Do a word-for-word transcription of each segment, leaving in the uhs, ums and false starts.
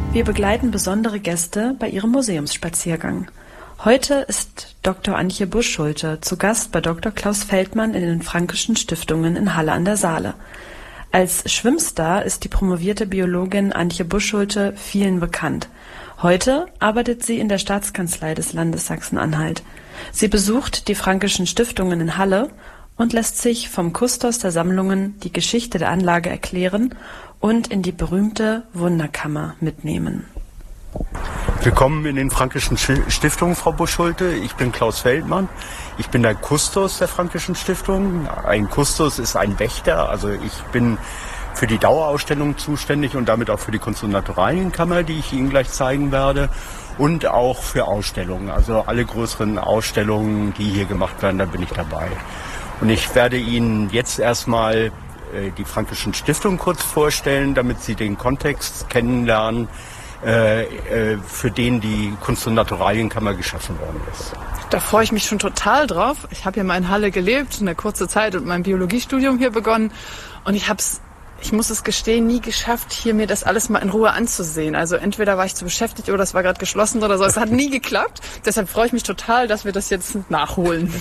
Wir begleiten besondere Gäste bei ihrem Museumsspaziergang. Heute ist Doktor Antje Busch-Schulte zu Gast bei Doktor Klaus Feldmann in den Fränkischen Stiftungen in Halle an der Saale. Als Schwimmstar ist die promovierte Biologin Antje Busch-Schulte vielen bekannt. Heute arbeitet sie in der Staatskanzlei des Landes Sachsen-Anhalt. Sie besucht die Fränkischen Stiftungen in Halle und lässt sich vom Kustos der Sammlungen die Geschichte der Anlage erklären und in die berühmte Wunderkammer mitnehmen. Willkommen in den Fränkischen Stiftungen, Frau Busch-Schulte. Ich bin Klaus Feldmann. Ich bin der Kustos der Fränkischen Stiftungen. Ein Kustos ist ein Wächter. Also ich bin für die Dauerausstellung zuständig und damit auch für die Kunst- und Naturalienkammer, die ich Ihnen gleich zeigen werde. Und auch für Ausstellungen. Also alle größeren Ausstellungen, die hier gemacht werden, da bin ich dabei. Und ich werde Ihnen jetzt erstmal die Fränkischen Stiftungen kurz vorstellen, damit Sie den Kontext kennenlernen, äh, äh, für den die Kunst- und Naturalienkammer geschaffen worden ist. Da freue ich mich schon total drauf. Ich habe ja mal in Halle gelebt, eine kurze Zeit und mein Biologiestudium hier begonnen. Und ich habe es, ich muss es gestehen, nie geschafft, hier mir das alles mal in Ruhe anzusehen. Also entweder war ich zu beschäftigt oder es war gerade geschlossen oder so. Es hat nie geklappt. Deshalb freue ich mich total, dass wir das jetzt nachholen.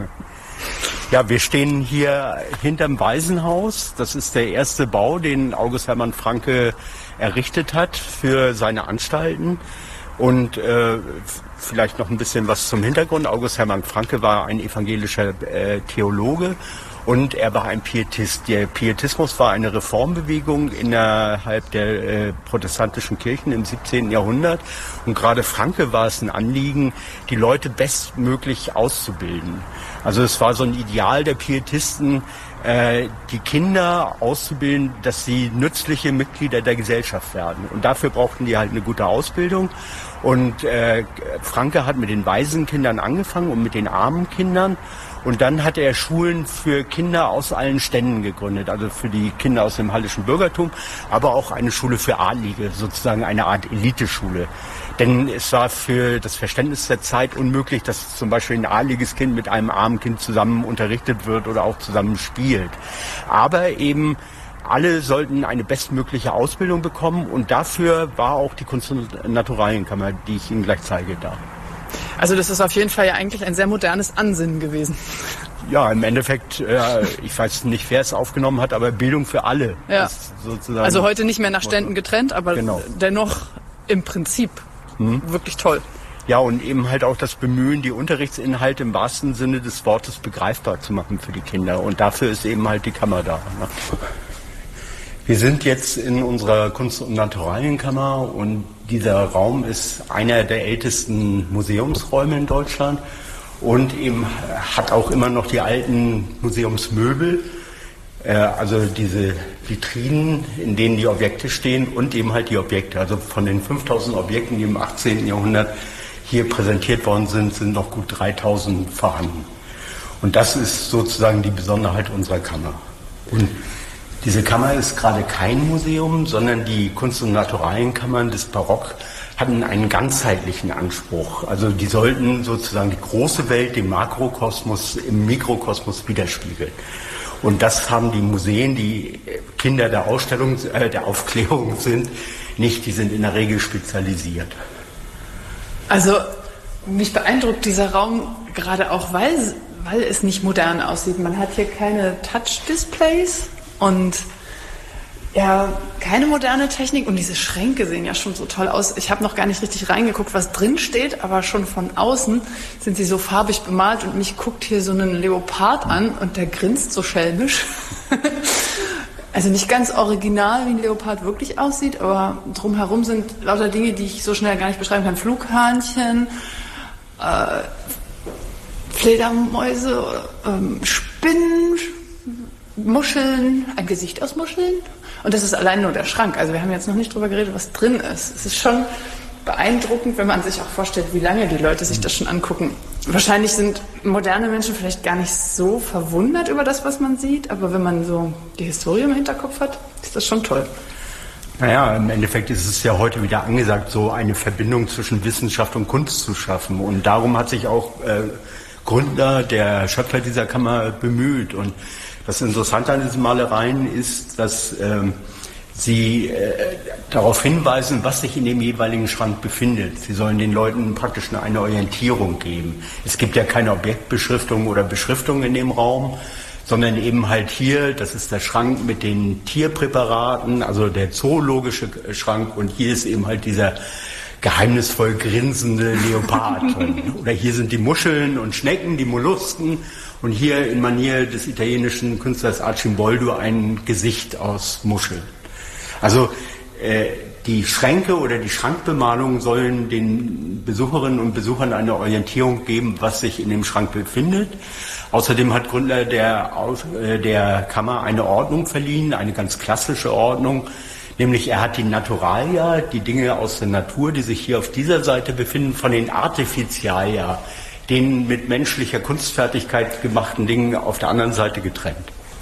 Ja, wir stehen hier hinterm Waisenhaus. Das ist der erste Bau, den August Hermann Francke errichtet hat für seine Anstalten. Und äh, vielleicht noch ein bisschen was zum Hintergrund. August Hermann Francke war ein evangelischer äh, Theologe und er war ein Pietist. Der Pietismus war eine Reformbewegung innerhalb der äh, protestantischen Kirchen im siebzehnten Jahrhundert. Und gerade Francke war es ein Anliegen, die Leute bestmöglich auszubilden. Also es war so ein Ideal der Pietisten, äh, die Kinder auszubilden, dass sie nützliche Mitglieder der Gesellschaft werden. Und dafür brauchten die halt eine gute Ausbildung. Und äh, Francke hat mit den Waisenkindern angefangen und mit den armen Kindern. Und dann hat er Schulen für Kinder aus allen Ständen gegründet, also für die Kinder aus dem hallischen Bürgertum, aber auch eine Schule für Adlige, sozusagen eine Art Eliteschule. Denn es war für das Verständnis der Zeit unmöglich, dass zum Beispiel ein adliges Kind mit einem armen Kind zusammen unterrichtet wird oder auch zusammen spielt. Aber eben alle sollten eine bestmögliche Ausbildung bekommen und dafür war auch die Kunst- und Naturalienkammer, die ich Ihnen gleich zeige, da. Also das ist auf jeden Fall ja eigentlich ein sehr modernes Ansinnen gewesen. Ja, im Endeffekt, äh, ich weiß nicht, wer es aufgenommen hat, aber Bildung für alle. Ja. Also heute nicht mehr nach Ständen getrennt, aber genau. Dennoch im Prinzip hm. wirklich toll. Ja, und eben halt auch das Bemühen, die Unterrichtsinhalte im wahrsten Sinne des Wortes begreifbar zu machen für die Kinder. Und dafür ist eben halt die Kammer da. Ne? Wir sind jetzt in unserer Kunst- und Naturalienkammer und dieser Raum ist einer der ältesten Museumsräume in Deutschland und eben hat auch immer noch die alten Museumsmöbel, äh, also diese Vitrinen, in denen die Objekte stehen und eben halt die Objekte. Also von den fünftausend Objekten, die im achtzehnten Jahrhundert hier präsentiert worden sind, sind noch gut dreitausend vorhanden. Und das ist sozusagen die Besonderheit unserer Kammer. Und diese Kammer ist gerade kein Museum, sondern die Kunst- und Naturalienkammern des Barock hatten einen ganzheitlichen Anspruch. Also die sollten sozusagen die große Welt, den Makrokosmos im Mikrokosmos widerspiegeln. Und das haben die Museen, die Kinder der Ausstellung, äh, der Aufklärung sind, nicht. Die sind in der Regel spezialisiert. Also mich beeindruckt dieser Raum gerade auch, weil, weil es nicht modern aussieht. Man hat hier keine Touch-Displays. Und ja, keine moderne Technik und diese Schränke sehen ja schon so toll aus. Ich habe noch gar nicht richtig reingeguckt, was drin steht, aber schon von außen sind sie so farbig bemalt und mich guckt hier so ein Leopard an und der grinst so schelmisch. Also nicht ganz original, wie ein Leopard wirklich aussieht, aber drumherum sind lauter Dinge, die ich so schnell gar nicht beschreiben kann. Flughörnchen, äh, Fledermäuse, äh, Spinnen, Muscheln, ein Gesicht aus Muscheln. Und das ist allein nur der Schrank. Also wir haben jetzt noch nicht drüber geredet, was drin ist. Es ist schon beeindruckend, wenn man sich auch vorstellt, wie lange die Leute sich das schon angucken. Wahrscheinlich sind moderne Menschen vielleicht gar nicht so verwundert über das, was man sieht. Aber wenn man so die Historie im Hinterkopf hat, ist das schon toll. Naja, im Endeffekt ist es ja heute wieder angesagt, so eine Verbindung zwischen Wissenschaft und Kunst zu schaffen. Und darum hat sich auch äh, Gründer, der Schöpfer dieser Kammer bemüht. Und das Interessante an diesen Malereien ist, dass ähm, Sie äh, darauf hinweisen, was sich in dem jeweiligen Schrank befindet. Sie sollen den Leuten praktisch eine Orientierung geben. Es gibt ja keine Objektbeschriftung oder Beschriftung in dem Raum, sondern eben halt hier, das ist der Schrank mit den Tierpräparaten, also der zoologische Schrank, und hier ist eben halt dieser geheimnisvoll grinsende Leopard drin. Oder hier sind die Muscheln und Schnecken, die Mollusken, und hier in Manier des italienischen Künstlers Arcimboldo ein Gesicht aus Muscheln. Also äh, die Schränke oder die Schrankbemalungen sollen den Besucherinnen und Besuchern eine Orientierung geben, was sich in dem Schrank befindet. Außerdem hat Gründler der, äh, der Kammer eine Ordnung verliehen, eine ganz klassische Ordnung, nämlich er hat die Naturalia, die Dinge aus der Natur, die sich hier auf dieser Seite befinden, von den Artificialia, den mit menschlicher Kunstfertigkeit gemachten Dingen, auf der anderen Seite getrennt.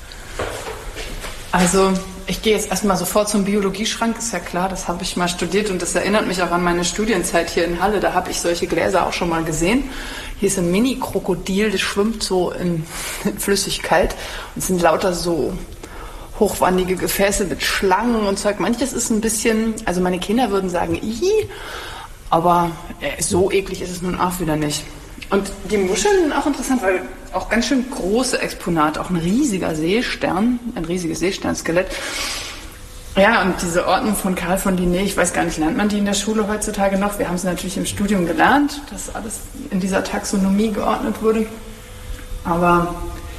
Also ich gehe jetzt erstmal sofort zum Biologieschrank, ist ja klar, das habe ich mal studiert und das erinnert mich auch an meine Studienzeit hier in Halle, da habe ich solche Gläser auch schon mal gesehen. Hier ist ein Mini-Krokodil, das schwimmt so in, in Flüssigkeit und es sind lauter so hochwandige Gefäße mit Schlangen und Zeug. Manches ist ein bisschen, also meine Kinder würden sagen, ihi, aber äh, so eklig ist es nun auch wieder nicht. Und die Muscheln sind auch interessant, weil auch ganz schön große Exponate, auch ein riesiger Seestern, ein riesiges Seesternskelett. Ja, und diese Ordnung von Carl von Linné, ich weiß gar nicht, lernt man die in der Schule heutzutage noch? Wir haben sie natürlich im Studium gelernt, dass alles in dieser Taxonomie geordnet wurde. Aber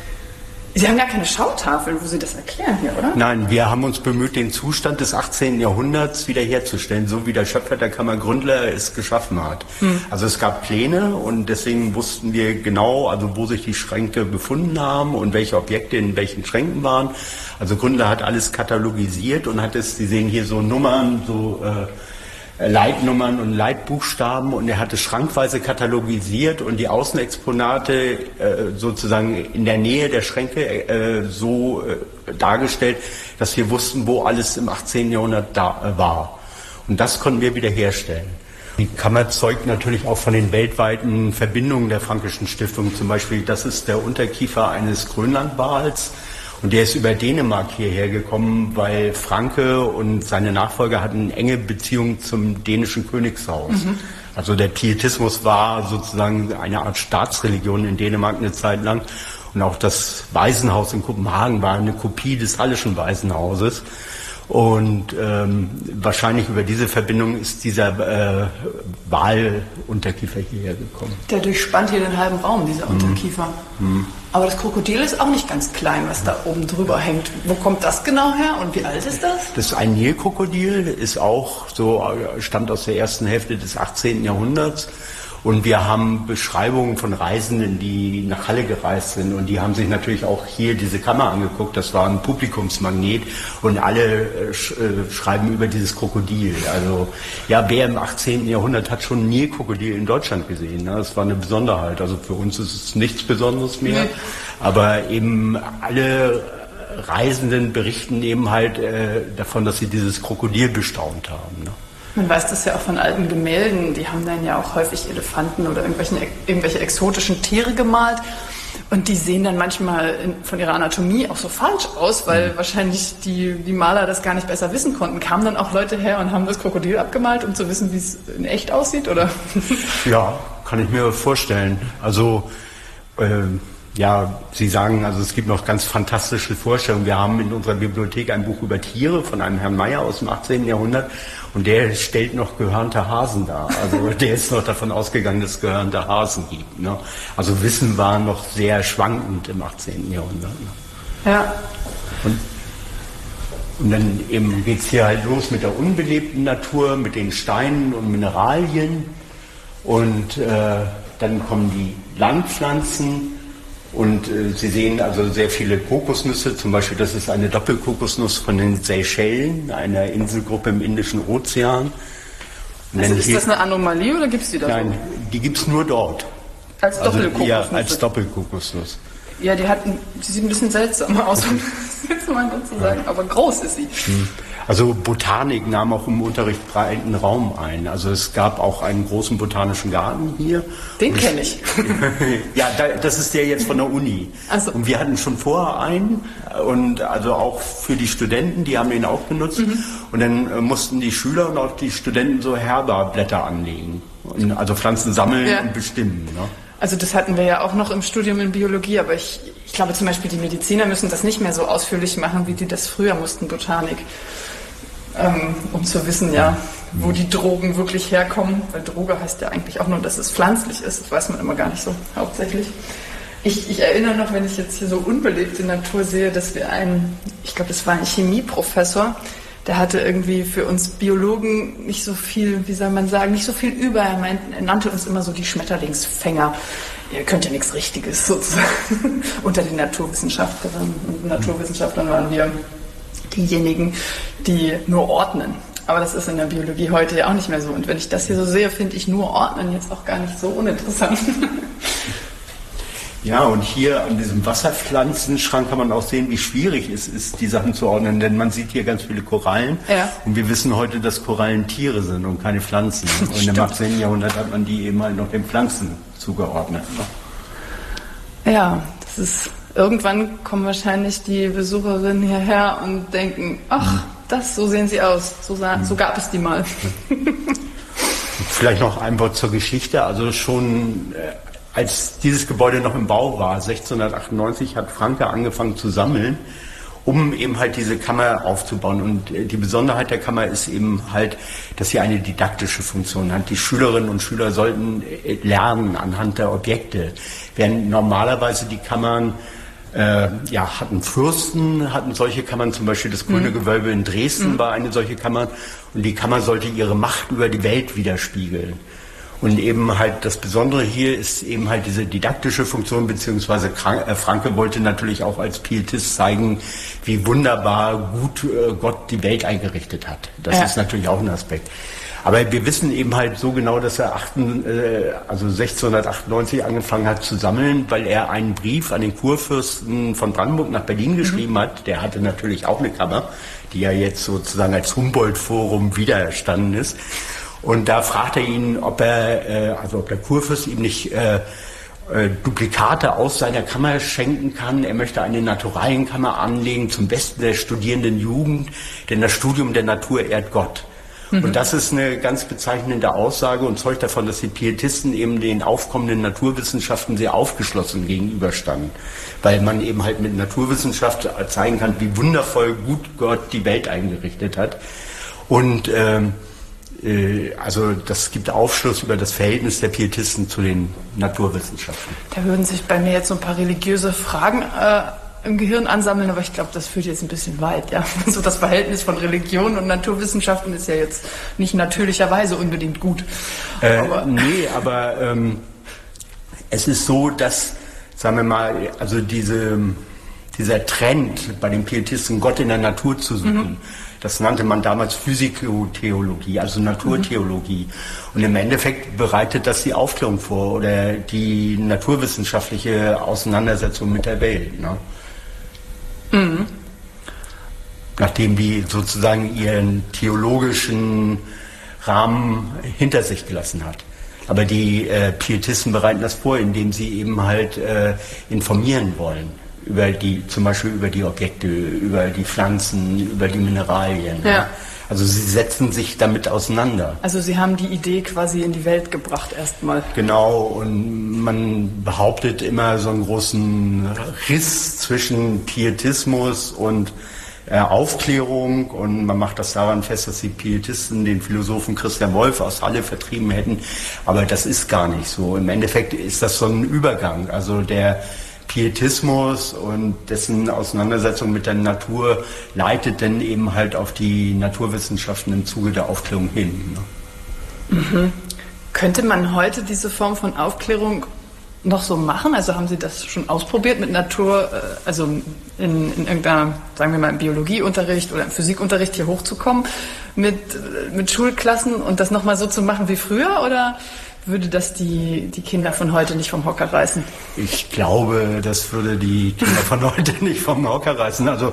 Sie haben gar keine Schautafel, wo Sie das erklären hier, oder? Nein, wir haben uns bemüht, den Zustand des achtzehnten Jahrhunderts wiederherzustellen, so wie der Schöpfer der Kammer Gründler es geschaffen hat. Hm. Also es gab Pläne und deswegen wussten wir genau, also wo sich die Schränke befunden haben und welche Objekte in welchen Schränken waren. Also Gründler hat alles katalogisiert und hat es, Sie sehen hier so Nummern, so äh, Leitnummern und Leitbuchstaben, und er hat es schrankweise katalogisiert und die Außenexponate äh, sozusagen in der Nähe der Schränke äh, so äh, dargestellt, dass wir wussten, wo alles im achtzehnten Jahrhundert da äh, war. Und das konnten wir wiederherstellen. Die Kammer zeugt natürlich auch von den weltweiten Verbindungen der Frankischen Stiftung. Zum Beispiel, das ist der Unterkiefer eines Grönlandwals. Und der ist über Dänemark hierher gekommen, weil Franke und seine Nachfolger hatten enge Beziehungen zum dänischen Königshaus. Mhm. Also der Pietismus war sozusagen eine Art Staatsreligion in Dänemark eine Zeit lang. Und auch das Waisenhaus in Kopenhagen war eine Kopie des Hallischen Waisenhauses. Und ähm, wahrscheinlich über diese Verbindung ist dieser äh, Walunterkiefer hierher gekommen. Der durchspannt hier den halben Raum, dieser Unterkiefer. Mhm. Aber das Krokodil ist auch nicht ganz klein, was da oben drüber hängt. Wo kommt das genau her und wie alt ist das? Das ist ein Nilkrokodil, ist auch so, stammt aus der ersten Hälfte des achtzehnten Jahrhunderts. Und wir haben Beschreibungen von Reisenden, die nach Halle gereist sind. Und die haben sich natürlich auch hier diese Kammer angeguckt. Das war ein Publikumsmagnet. Und alle äh, sch äh, schreiben über dieses Krokodil. Also, ja, wer im achtzehnten Jahrhundert hat schon ein Nilkrokodil in Deutschland gesehen? Ne? Das war eine Besonderheit. Also für uns ist es nichts Besonderes mehr. Nee. Aber eben alle Reisenden berichten eben halt äh, davon, dass sie dieses Krokodil bestaunt haben. Ne? Man weiß das ja auch von alten Gemälden, die haben dann ja auch häufig Elefanten oder irgendwelche, irgendwelche exotischen Tiere gemalt und die sehen dann manchmal in, von ihrer Anatomie auch so falsch aus, weil mhm. wahrscheinlich die, die Maler das gar nicht besser wissen konnten. Kamen dann auch Leute her und haben das Krokodil abgemalt, um zu wissen, wie es in echt aussieht, oder? Ja, kann ich mir vorstellen. Also ähm ja, Sie sagen, also es gibt noch ganz fantastische Vorstellungen. Wir haben in unserer Bibliothek ein Buch über Tiere von einem Herrn Meyer aus dem achtzehnten Jahrhundert und der stellt noch gehörnte Hasen dar. Also der ist noch davon ausgegangen, dass es gehörnte Hasen gibt. Ne? Also Wissen war noch sehr schwankend im achtzehnten Jahrhundert. Ne? Ja. Und, und dann eben geht's hier halt los mit der unbelebten Natur, mit den Steinen und Mineralien und äh, dann kommen die Landpflanzen. Und äh, Sie sehen also sehr viele Kokosnüsse, zum Beispiel das ist eine Doppelkokosnuss von den Seychellen, einer Inselgruppe im Indischen Ozean. Und also ist hier, das eine Anomalie oder gibt es die da? Nein, die gibt es nur dort. Als Doppelkokosnuss? Also, ja, als Doppelkokosnuss. Ja, die, hat, die sieht ein bisschen seltsam aus, um das mal so zu sagen, aber groß ist sie. Also Botanik nahm auch im Unterricht breiten Raum ein. Also es gab auch einen großen botanischen Garten hier. Den kenne ich. Ja, das ist der jetzt von der Uni. Ach so. Und wir hatten schon vorher einen und also auch für die Studenten, die haben den auch benutzt. Mhm. Und dann äh, mussten die Schüler und auch die Studenten so Herberblätter anlegen. Und also Pflanzen sammeln ja. und bestimmen. Ne? Also das hatten wir ja auch noch im Studium in Biologie, aber ich, ich glaube zum Beispiel die Mediziner müssen das nicht mehr so ausführlich machen, wie die das früher mussten, Botanik. Ähm, um zu wissen, ja, wo die Drogen wirklich herkommen, weil Droge heißt ja eigentlich auch nur, dass es pflanzlich ist, das weiß man immer gar nicht so hauptsächlich. Ich, ich erinnere noch, wenn ich jetzt hier so unbelebte Natur sehe, dass wir einen, ich glaube, das war ein Chemieprofessor, der hatte irgendwie für uns Biologen nicht so viel, wie soll man sagen, nicht so viel über. Er, meint, er nannte uns immer so die Schmetterlingsfänger. Ihr könnt ja nichts Richtiges sozusagen. Unter den Naturwissenschaftlerinnen und Naturwissenschaftlern waren wir diejenigen, die nur ordnen. Aber das ist in der Biologie heute ja auch nicht mehr so. Und wenn ich das hier so sehe, finde ich nur Ordnen jetzt auch gar nicht so uninteressant. Ja, und hier an diesem Wasserpflanzenschrank kann man auch sehen, wie schwierig es ist, die Sachen zu ordnen. Denn man sieht hier ganz viele Korallen. Ja. Und wir wissen heute, dass Korallen Tiere sind und keine Pflanzen. Und im achtzehnten Jahrhundert hat man die eben halt noch den Pflanzen zugeordnet. Ja, das ist... Irgendwann kommen wahrscheinlich die Besucherinnen hierher und denken, ach, das, so sehen sie aus, so, sah, so gab es die mal. Vielleicht noch ein Wort zur Geschichte. Also schon äh, als dieses Gebäude noch im Bau war, sechzehnhundertachtundneunzig, hat Franke angefangen zu sammeln, um eben halt diese Kammer aufzubauen. Und äh, die Besonderheit der Kammer ist eben halt, dass sie eine didaktische Funktion hat. Die Schülerinnen und Schüler sollten äh, lernen anhand der Objekte, während normalerweise die Kammern Äh, ja, hatten Fürsten, hatten solche Kammern, zum Beispiel das Grüne Gewölbe in Dresden mhm. war eine solche Kammer, und die Kammer sollte ihre Macht über die Welt widerspiegeln. Und eben halt das Besondere hier ist eben halt diese didaktische Funktion, beziehungsweise Franke wollte natürlich auch als Pietist zeigen, wie wunderbar gut äh, Gott die Welt eingerichtet hat. Das ja. ist natürlich auch ein Aspekt. Aber wir wissen eben halt so genau, dass er achten, äh, also sechzehnhundertachtundneunzig angefangen hat zu sammeln, weil er einen Brief an den Kurfürsten von Brandenburg nach Berlin geschrieben mhm. hat. Der hatte natürlich auch eine Kammer, die ja jetzt sozusagen als Humboldt-Forum wiedererstanden ist. Und da fragt er ihn, ob er, äh, also ob der Kurfürst ihm nicht äh, äh, Duplikate aus seiner Kammer schenken kann. Er möchte eine Naturalienkammer anlegen zum Besten der studierenden Jugend, denn das Studium der Natur ehrt Gott. Und das ist eine ganz bezeichnende Aussage und zeugt davon, dass die Pietisten eben den aufkommenden Naturwissenschaften sehr aufgeschlossen gegenüberstanden. Weil man eben halt mit Naturwissenschaft zeigen kann, wie wundervoll gut Gott die Welt eingerichtet hat. Und ähm, äh, also das gibt Aufschluss über das Verhältnis der Pietisten zu den Naturwissenschaften. Da würden sich bei mir jetzt so ein paar religiöse Fragen äh im Gehirn ansammeln, aber ich glaube, das führt jetzt ein bisschen weit. Ja. So das Verhältnis von Religion und Naturwissenschaften ist ja jetzt nicht natürlicherweise unbedingt gut. Äh, aber nee, aber ähm, es ist so, dass, sagen wir mal, also diese, dieser Trend bei den Pietisten, Gott in der Natur zu suchen, mhm. das nannte man damals Physikotheologie, also Naturtheologie. Mhm. Und im Endeffekt bereitet das die Aufklärung vor oder die naturwissenschaftliche Auseinandersetzung mit der Welt. Ne? Mhm. Nachdem die sozusagen ihren theologischen Rahmen hinter sich gelassen hat. Aber die äh, Pietisten bereiten das vor, indem sie eben halt äh, informieren wollen über die, zum Beispiel über die Objekte, über die Pflanzen, über die Mineralien. Ja. Ja. Also sie setzen sich damit auseinander. Also sie haben die Idee quasi in die Welt gebracht erstmal. Genau, und man behauptet immer so einen großen Riss zwischen Pietismus und äh, Aufklärung, und man macht das daran fest, dass die Pietisten den Philosophen Christian Wolff aus Halle vertrieben hätten, aber das ist gar nicht so. Im Endeffekt ist das so ein Übergang, also der Pietismus und dessen Auseinandersetzung mit der Natur leitet dann eben halt auf die Naturwissenschaften im Zuge der Aufklärung hin. Ne? Mhm. Könnte man heute diese Form von Aufklärung noch so machen? Also haben Sie das schon ausprobiert mit Natur, also in, in irgendeiner, sagen wir mal, im Biologieunterricht oder im Physikunterricht hier hochzukommen mit, mit Schulklassen und das nochmal so zu machen wie früher, oder würde das die, die Kinder von heute nicht vom Hocker reißen? Ich glaube, das würde die Kinder von heute nicht vom Hocker reißen. Also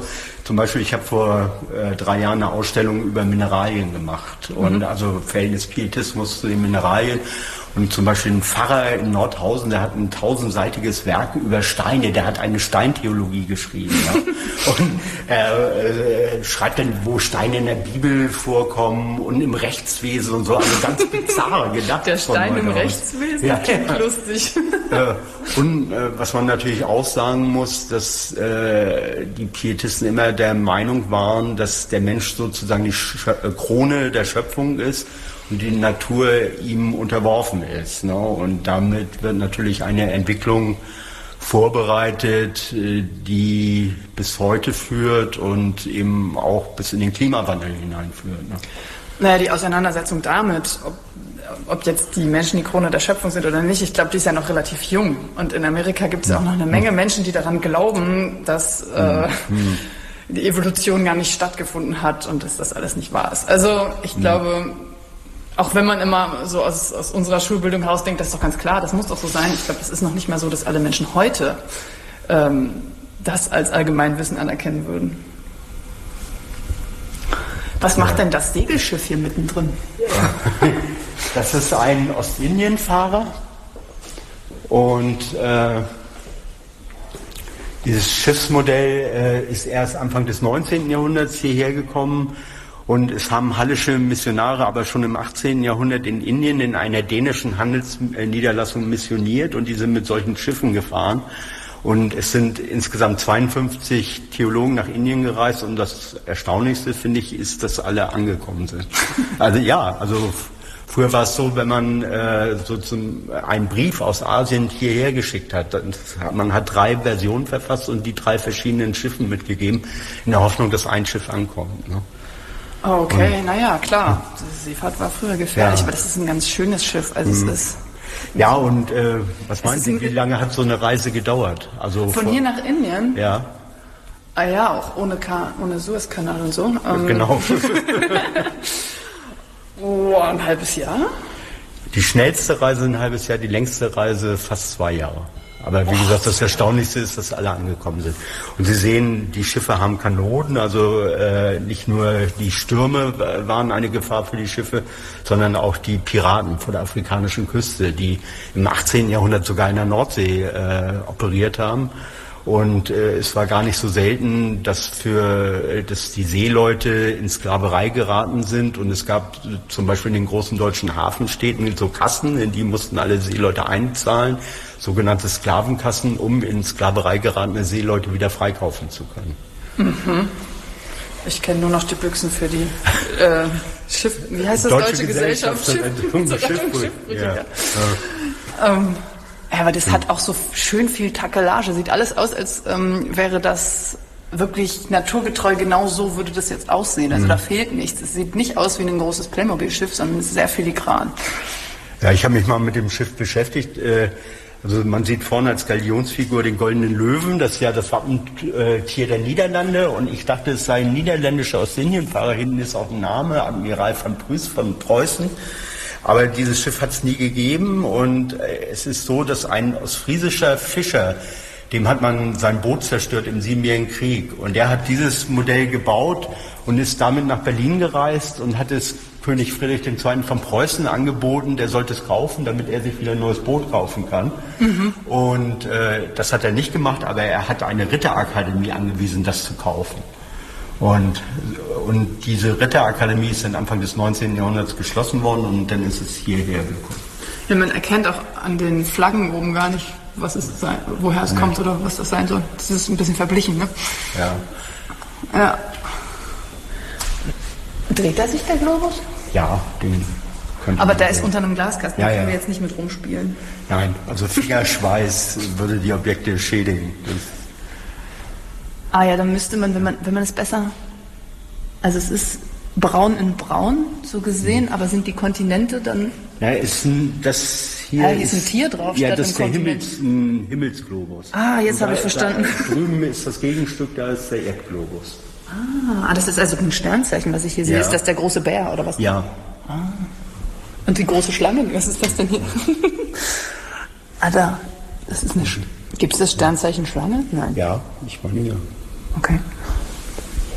zum Beispiel, ich habe vor äh, drei Jahren eine Ausstellung über Mineralien gemacht und mhm. also Verhältnis Pietismus zu den Mineralien. Und zum Beispiel ein Pfarrer in Nordhausen, der hat ein tausendseitiges Werk über Steine, der hat eine Steintheologie geschrieben. Ja? Und er äh, schreibt dann, wo Steine in der Bibel vorkommen und im Rechtswesen und so, also ganz bizarre Gedanken. Der Stein im Rechtswesen, ja, klingt ja. lustig. Äh, und äh, was man natürlich auch sagen muss, dass äh, die Pietisten immer der Meinung waren, dass der Mensch sozusagen die Sch- Krone der Schöpfung ist und die Natur ihm unterworfen ist. Ne? Und damit wird natürlich eine Entwicklung vorbereitet, die bis heute führt und eben auch bis in den Klimawandel hineinführt. Ne? Naja, die Auseinandersetzung damit, ob, ob jetzt die Menschen die Krone der Schöpfung sind oder nicht, ich glaube, die ist ja noch relativ jung. Und in Amerika gibt es ja auch noch eine Menge Menschen, die daran glauben, dass äh, mhm. die Evolution gar nicht stattgefunden hat und dass das alles nicht wahr ist. Also ich glaube... Mhm. Auch wenn man immer so aus, aus unserer Schulbildung heraus denkt, das ist doch ganz klar, das muss doch so sein. Ich glaube, es ist noch nicht mehr so, dass alle Menschen heute ähm, das als Allgemeinwissen anerkennen würden. Was macht denn das Segelschiff hier mittendrin? Das ist ein Ostindien-Fahrer und äh, dieses Schiffsmodell äh, ist erst Anfang des neunzehnten Jahrhunderts hierher gekommen. Und es haben hallische Missionare aber schon im achtzehnten Jahrhundert in Indien in einer dänischen Handelsniederlassung missioniert und die sind mit solchen Schiffen gefahren. Und es sind insgesamt zweiundfünfzig Theologen nach Indien gereist und das Erstaunlichste, finde ich, ist, dass alle angekommen sind. Also ja, also früher war es so, wenn man äh, so zum, einen Brief aus Asien hierher geschickt hat, dann, man hat drei Versionen verfasst und die drei verschiedenen Schiffen mitgegeben, in der Hoffnung, dass ein Schiff ankommt. Ne? Okay, naja, klar. Die Seefahrt war früher gefährlich, ja. Aber das ist ein ganz schönes Schiff. Also mhm. es ist. Ja, und äh, was meinen Sie, wie lange hat so eine Reise gedauert? Also von vor, hier nach Indien? Ja. Ah ja, auch ohne, Ka- ohne Suezkanal und so. Ähm, genau. oh, ein halbes Jahr? Die schnellste Reise ein halbes Jahr, die längste Reise fast zwei Jahre. Aber wie gesagt, das Erstaunlichste ist, dass alle angekommen sind. Und Sie sehen, die Schiffe haben Kanonen, also äh, nicht nur die Stürme waren eine Gefahr für die Schiffe, sondern auch die Piraten vor der afrikanischen Küste, die im achtzehnten Jahrhundert sogar in der Nordsee äh, operiert haben. Und äh, es war gar nicht so selten, dass für dass die Seeleute in Sklaverei geraten sind. Und es gab zum Beispiel in den großen deutschen Hafenstädten so Kassen, in die mussten alle Seeleute einzahlen, sogenannte Sklavenkassen, um in Sklaverei geratene Seeleute wieder freikaufen zu können. Mhm. Ich kenne nur noch die Büchsen für die äh, Schiff. Wie heißt das? Deutsche, Deutsche Gesellschaft? Gesellschaft Schiff, Schiff, ja. Ja. Ähm, ja, aber das hat auch so schön viel Takelage. Sieht alles aus, als ähm, wäre das wirklich naturgetreu. Genau so würde das jetzt aussehen. Also mhm. da fehlt nichts. Es sieht nicht aus wie ein großes Playmobil-Schiff, sondern es ist sehr filigran. Ja, ich habe mich mal mit dem Schiff beschäftigt. Äh, Also man sieht vorne als Galionsfigur den goldenen Löwen, das ist ja das Wappentier der Niederlande und ich dachte, es sei ein niederländischer Ostindien-Fahrer, hinten ist auch ein Name, Admiral van Pruys von Preußen, aber dieses Schiff hat es nie gegeben und es ist so, dass ein ostfriesischer Fischer, dem hat man sein Boot zerstört im Siebenjährigen Krieg und der hat dieses Modell gebaut und ist damit nach Berlin gereist und hat es König Friedrich der Zweite von Preußen angeboten, der sollte es kaufen, damit er sich wieder ein neues Boot kaufen kann. Mhm. Und äh, das hat er nicht gemacht, aber er hat eine Ritterakademie angewiesen, das zu kaufen. Und, und diese Ritterakademie ist dann Anfang des neunzehnten Jahrhunderts geschlossen worden und dann ist es hierher gekommen. Ja, man erkennt auch an den Flaggen oben gar nicht, was es sein, woher es nee. kommt oder was das sein soll. Das ist ein bisschen verblichen, ne? Ja. Ja. Dreht er sich, der Globus? Ja, den könnte Aber man da sehen. Ist unter einem Glaskasten, ja, da können ja. wir jetzt nicht mit rumspielen. Nein, also Fingerschweiß würde die Objekte schädigen. Das ah ja, dann müsste man, wenn man, wenn man es besser... Also es ist braun in braun, so gesehen, mhm. aber sind die Kontinente dann... Ja, ist ein, das hier, ah, hier ist ist ein Tier drauf ja, statt das ist der Kontinent. Himmels, ein Himmelsglobus. Ah, jetzt habe ich verstanden. Da drüben ist das Gegenstück, da ist der Erdglobus. Ah, das ist also ein Sternzeichen, was ich hier sehe. Ja. Ist das der große Bär oder was? Ja. Ah. Und die große Schlange, was ist das denn hier? ah, da. Das ist eine Sch- Gibt es das Sternzeichen Schlange? Nein. Ja, ich meine ja. Okay.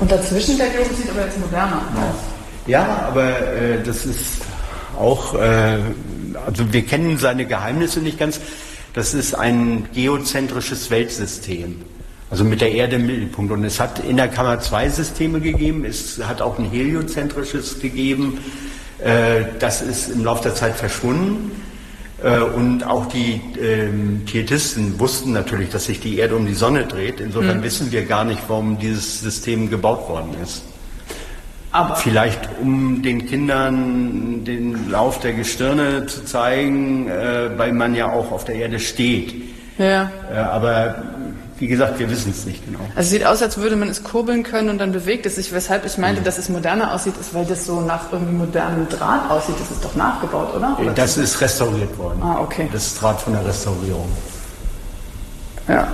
Und dazwischen der Globus sieht aber jetzt moderner aus. Ja, aber äh, das ist auch, äh, also wir kennen seine Geheimnisse nicht ganz. Das ist ein geozentrisches Weltsystem, also mit der Erde im Mittelpunkt. Und es hat in der Kammer zwei Systeme gegeben, es hat auch ein heliozentrisches gegeben. Äh, das ist im Laufe der Zeit verschwunden. Äh, und auch die ähm, Pietisten wussten natürlich, dass sich die Erde um die Sonne dreht. Insofern mhm. wissen wir gar nicht, warum dieses System gebaut worden ist. Aber vielleicht um den Kindern den Lauf der Gestirne zu zeigen, äh, weil man ja auch auf der Erde steht. Ja. Äh, aber wie gesagt, wir wissen es nicht genau. Also es sieht aus, als würde man es kurbeln können und dann bewegt es sich. Weshalb ich meinte, mhm. dass es moderner aussieht, ist, weil das so nach irgendwie modernem Draht aussieht. Das ist doch nachgebaut, oder? oder das ist restauriert worden. Ah, okay. Das ist Draht von der Restaurierung. Ja.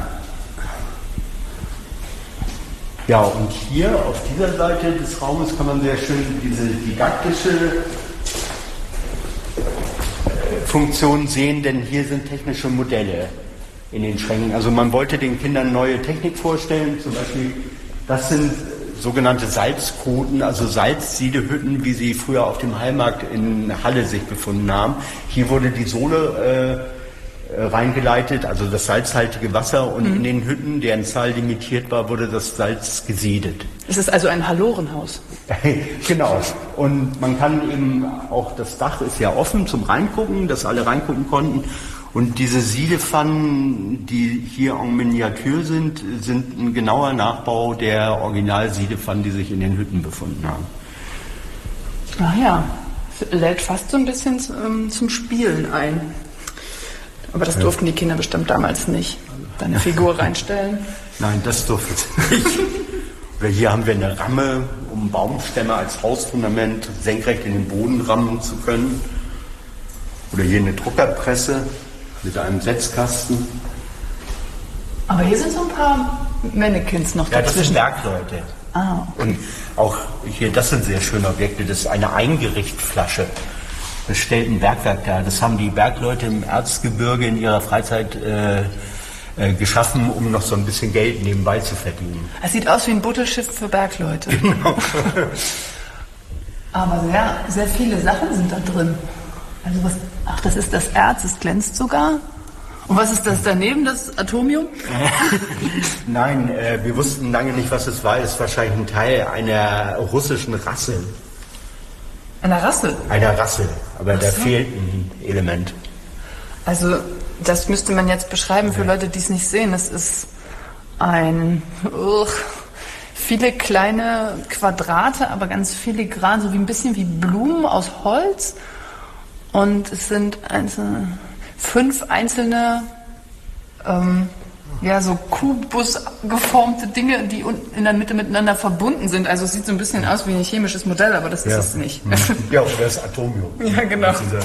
Ja, und hier auf dieser Seite des Raumes kann man sehr schön diese didaktische Funktion sehen, denn hier sind technische Modelle in den Schränken. Also man wollte den Kindern neue Technik vorstellen, zum Beispiel, das sind sogenannte Salzkoten, also Salzsiedehütten, wie sie früher auf dem Heilmarkt in Halle sich befunden haben. Hier wurde die Sohle äh, reingeleitet, also das salzhaltige Wasser, und mhm. in den Hütten, deren Zahl limitiert war, wurde das Salz gesiedet. Es ist also ein Hallorenhaus. Genau. Und man kann eben auch, das Dach ist ja offen zum Reingucken, dass alle reingucken konnten. Und diese Siedepfannen, die hier en Miniatur sind, sind ein genauer Nachbau der Original-Siedepfannen, die sich in den Hütten befunden haben. Ach ja, lädt fast so ein bisschen zum, zum Spielen ein. Aber das durften die Kinder bestimmt damals nicht. Deine Figur reinstellen? Nein, das durften sie nicht. Oder hier haben wir eine Ramme, um Baumstämme als Hausfundament senkrecht in den Boden rammen zu können. Oder hier eine Druckerpresse mit einem Setzkasten. Aber hier sind so ein paar Mannequins noch ja, dazwischen. Das sind Bergleute. Ah, okay. Und auch hier, das sind sehr schöne Objekte. Das ist eine Eingerichtflasche. Das stellt ein Bergwerk dar. Das haben die Bergleute im Erzgebirge in ihrer Freizeit äh, äh, geschaffen, um noch so ein bisschen Geld nebenbei zu verdienen. Es sieht aus wie ein Buttelschiff für Bergleute. Genau. Aber sehr, sehr viele Sachen sind da drin. Also was, ach, das ist das Erz, es glänzt sogar. Und was ist das daneben, das Atomium? Nein, äh, wir wussten lange nicht, was es war. Es ist wahrscheinlich ein Teil einer russischen Rasse. Einer Rasse? Einer Rasse, aber ach da so. fehlt ein Element. Also das müsste man jetzt beschreiben für Leute, die es nicht sehen. Es ist ein... Ugh, viele kleine Quadrate, aber ganz filigran, so wie ein bisschen wie Blumen aus Holz. Und es sind einzelne, fünf einzelne, ähm, ja, so kubusgeformte Dinge, die in der Mitte miteinander verbunden sind. Also es sieht so ein bisschen aus wie ein chemisches Modell, aber das ja. ist es nicht. Ja, oder das Atomium. Ja, genau. Mhm.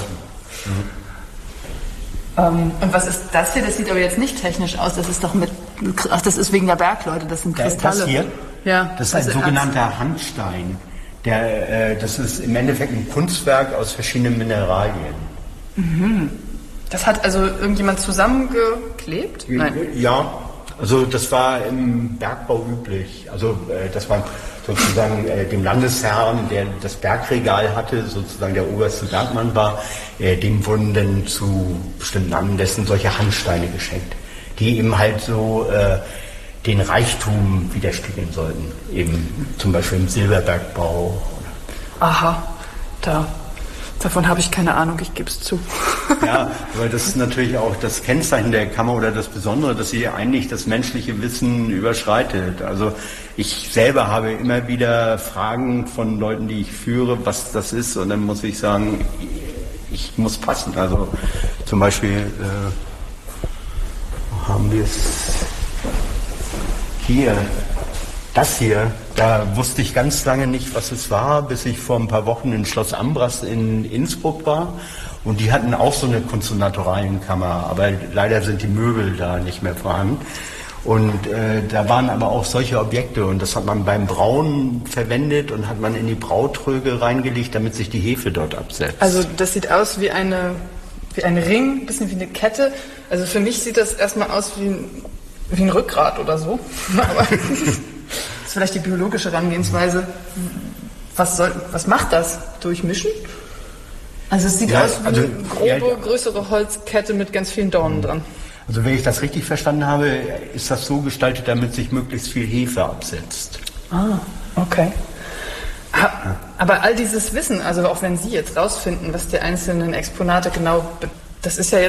Ähm, und was ist das hier? Das sieht aber jetzt nicht technisch aus. Das ist doch mit, ach, das ist wegen der Bergleute, das sind Kristalle. Das hier? Ja. Das ist ein also sogenannter Erz. Handstein. Der, äh, das ist im Endeffekt ein Kunstwerk aus verschiedenen Mineralien. Mhm. Das hat also irgendjemand zusammengeklebt? Nein. Ja, also das war im Bergbau üblich. Also äh, das war sozusagen äh, dem Landesherrn, der das Bergregal hatte, sozusagen der oberste Bergmann war, äh, dem wurden dann zu bestimmten Anlässen solche Handsteine geschenkt, die eben halt so äh, den Reichtum widerspiegeln sollten, eben zum Beispiel im Silberbergbau. Aha, da, davon habe ich keine Ahnung, ich gebe es zu. Ja, aber das ist natürlich auch das Kennzeichen der Kammer oder das Besondere, dass sie eigentlich das menschliche Wissen überschreitet. Also ich selber habe immer wieder Fragen von Leuten, die ich führe, was das ist, und dann muss ich sagen, ich muss passen. Also zum Beispiel äh, haben wir es hier, das hier, da wusste ich ganz lange nicht, was es war, bis ich vor ein paar Wochen in Schloss Ambras in Innsbruck war. Und die hatten auch so eine Kunst- und Naturalienkammer, aber leider sind die Möbel da nicht mehr vorhanden. Und äh, da waren aber auch solche Objekte, und das hat man beim Brauen verwendet und hat man in die Brautröge reingelegt, damit sich die Hefe dort absetzt. Also das sieht aus wie eine, wie ein Ring, ein bisschen wie eine Kette. Also für mich sieht das erstmal aus wie ein Wie ein Rückgrat oder so. Aber vielleicht die biologische Herangehensweise. Was, soll, was macht das? Durchmischen? Also es sieht Ja, aus wie also, eine grobe, ja, ja. größere Holzkette mit ganz vielen Dornen dran. Also wenn ich das richtig verstanden habe, ist das so gestaltet, damit sich möglichst viel Hefe absetzt. Ah, okay. Aber all dieses Wissen, also auch wenn Sie jetzt rausfinden, was die einzelnen Exponate genau, das ist ja jetzt